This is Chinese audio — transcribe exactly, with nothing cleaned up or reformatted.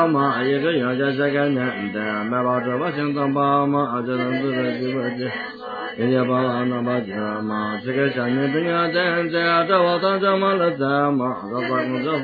嘛，一个月家这个年的，买包这把行当包嘛，这能自个几个的，人家包那把这嘛，这个下面这个真这这我当这么了怎么，这管这。